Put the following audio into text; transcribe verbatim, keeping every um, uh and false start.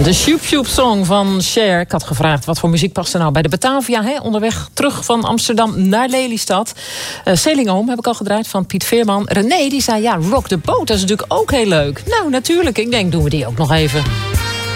De Shoop Shoop Song van Cher. Ik had gevraagd wat voor muziek past er nou bij de Batavia. Hè? Onderweg terug van Amsterdam naar Lelystad. Uh, Sailing Home heb ik al gedraaid van Piet Veerman. René die zei ja, Rock the Boat, dat is natuurlijk ook heel leuk. Nou natuurlijk, ik denk doen we die ook nog even.